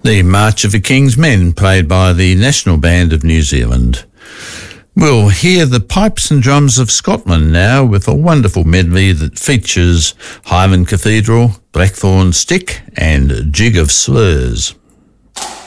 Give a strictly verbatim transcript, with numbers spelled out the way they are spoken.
The March of the King's Men, played by the National Band of New Zealand. We'll hear the Pipes and Drums of Scotland now with a wonderful medley that features Highland Cathedral, Blackthorn Stick and Jig of Slurs.